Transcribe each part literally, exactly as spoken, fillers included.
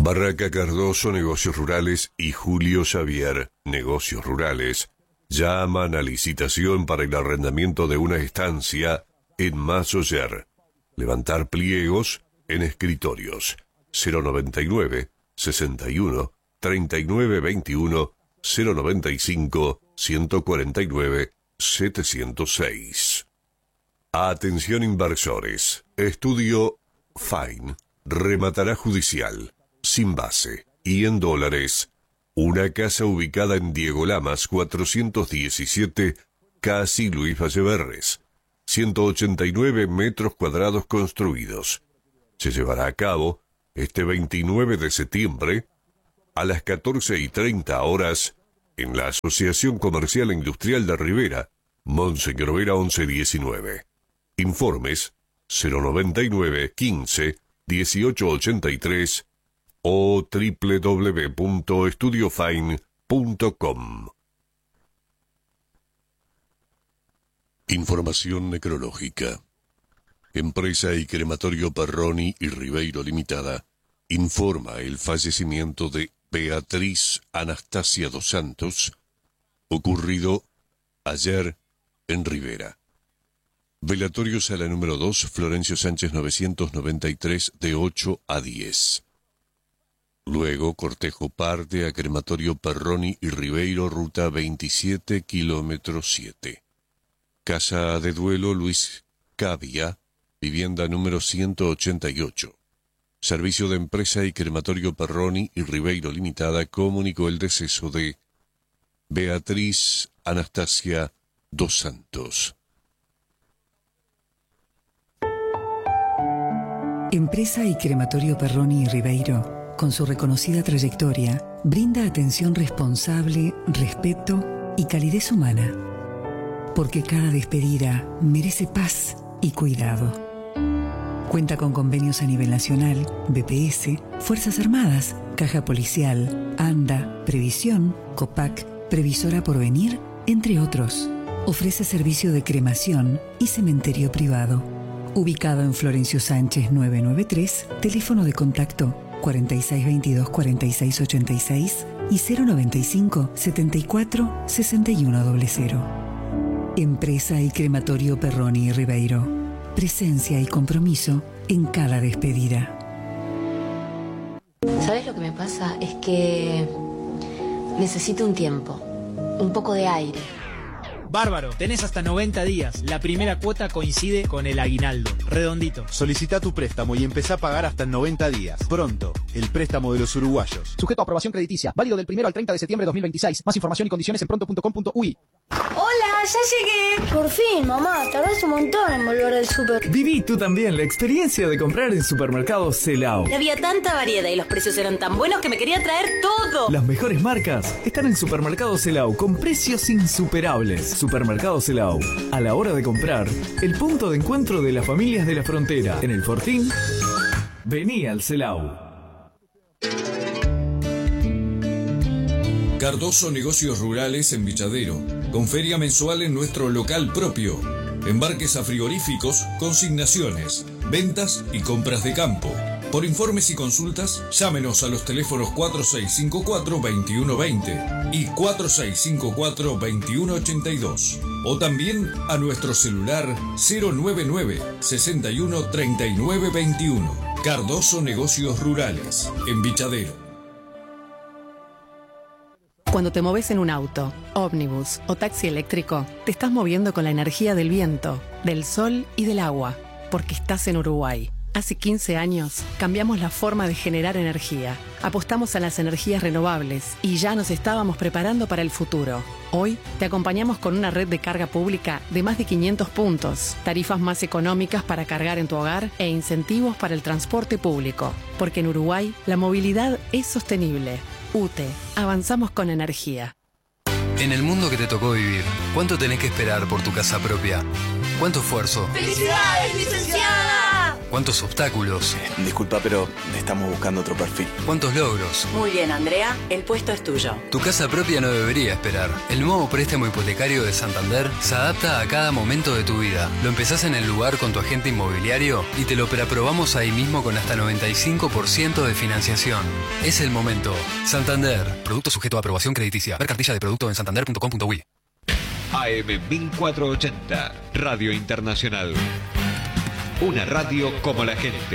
Barraca Cardoso, Negocios Rurales y Julio Xavier, Negocios Rurales, llaman a licitación para el arrendamiento de una estancia en Masoyer. Levantar pliegos en escritorios. cero noventa y nueve, sesenta y uno, treinta y nueve veintiuno, cero noventa y cinco, ciento cuarenta y nueve, setecientos seis. Atención inversores. Estudio Fine rematará judicial, sin base y en dólares, una casa ubicada en Diego Lamas cuatrocientos diecisiete, casi Luis Valleverres, ciento ochenta y nueve metros cuadrados construidos. Se llevará a cabo este veintinueve de septiembre a las catorce y treinta horas en la Asociación Comercial e Industrial de Rivera, Monseñor Vera once diecinueve. Informes cero noventa y nueve, quince, dieciocho ochenta y tres o doble u doble u doble u punto estudio fine punto com. Información necrológica. Empresa y Crematorio Perroni y Ribeiro Limitada informa el fallecimiento de Beatriz Anastasia dos Santos, ocurrido ayer en Rivera. Velatorio Sala número dos, Florencio Sánchez novecientos noventa y tres, de ocho a diez. Luego, cortejo parte a Crematorio Perroni y Ribeiro, ruta veintisiete, kilómetro siete. Casa de duelo Luis Cavia, vivienda número ciento ochenta y ocho. Servicio de Empresa y Crematorio Perroni y Ribeiro Limitada comunicó el deceso de Beatriz Anastasia dos Santos. Empresa y Crematorio Perroni y Ribeiro, con su reconocida trayectoria, brinda atención responsable, respeto y calidez humana. Porque cada despedida merece paz y cuidado. Cuenta con convenios a nivel nacional, B P S, Fuerzas Armadas, Caja Policial, ANDA, Previsión, COPAC, Previsora Porvenir, entre otros. Ofrece servicio de cremación y cementerio privado. Ubicado en Florencio Sánchez novecientos noventa y tres, teléfono de contacto cuarenta y seis veintidós, cuarenta y seis ochenta y seis y cero noventa y cinco, setenta y cuatro, sesenta y uno cero. Empresa y Crematorio Perroni y Ribeiro. Presencia y compromiso en cada despedida. ¿Sabes lo que me pasa? Es que necesito un tiempo, un poco de aire. Bárbaro, tenés hasta noventa días. La primera cuota coincide con el aguinaldo. Redondito. Solicita tu préstamo y empezá a pagar hasta en noventa días. Pronto, el préstamo de los uruguayos. Sujeto a aprobación crediticia. Válido del primero al treinta de septiembre de dos mil veintiséis. Más información y condiciones en pronto punto com punto uy. Hola, ya llegué. Por fin, mamá, tardás un montón en volver al súper. Viví tú también la experiencia de comprar en Supermercados Celao. Había tanta variedad y los precios eran tan buenos que me quería traer todo. Las mejores marcas están en Supermercados Celao con precios insuperables. Supermercados Celao. A la hora de comprar, el punto de encuentro de las familias de la frontera. En el Fortín, vení al Celao. Cardoso Negocios Rurales en Villadero, con feria mensual en nuestro local propio. Embarques a frigoríficos, consignaciones, ventas y compras de campo. Por informes y consultas, llámenos a los teléfonos cuatro seis cinco cuatro, veintiuno veinte y cuatro seis cinco cuatro, veintiuno ochenta y dos. O también a nuestro celular cero nueve nueve, sesenta y uno, treinta y nueve veintiuno. Cardoso Negocios Rurales, en Villadero. Cuando te moves en un auto, ómnibus o taxi eléctrico, te estás moviendo con la energía del viento, del sol y del agua, porque estás en Uruguay. Hace quince años cambiamos la forma de generar energía, apostamos a las energías renovables y ya nos estábamos preparando para el futuro. Hoy te acompañamos con una red de carga pública de más de quinientos puntos, tarifas más económicas para cargar en tu hogar e incentivos para el transporte público. Porque en Uruguay la movilidad es sostenible. U T E, avanzamos con energía. En el mundo que te tocó vivir, ¿cuánto tenés que esperar por tu casa propia? ¿Cuánto esfuerzo? ¡Felicidades, licenciada! ¿Cuántos obstáculos? Disculpa, pero estamos buscando otro perfil. ¿Cuántos logros? Muy bien, Andrea, el puesto es tuyo. Tu casa propia no debería esperar. El nuevo préstamo hipotecario de Santander se adapta a cada momento de tu vida. Lo empezás en el lugar con tu agente inmobiliario y te lo preaprobamos ahí mismo con hasta noventa y cinco por ciento de financiación. Es el momento. Santander. Producto sujeto a aprobación crediticia. Ver cartilla de producto en santander punto com punto uy. A M mil cuatrocientos ochenta, Radio Internacional. Una radio como la gente.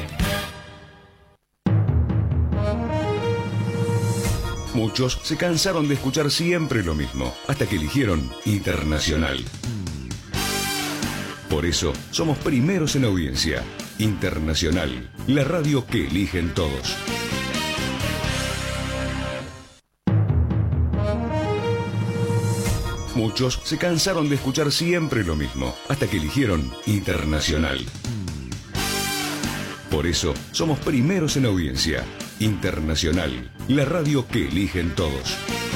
Muchos se cansaron de escuchar siempre lo mismo, hasta que eligieron Internacional. Por eso, somos primeros en audiencia. Internacional, la radio que eligen todos. Muchos se cansaron de escuchar siempre lo mismo, hasta que eligieron Internacional. Por eso, somos primeros en audiencia. Internacional, la radio que eligen todos.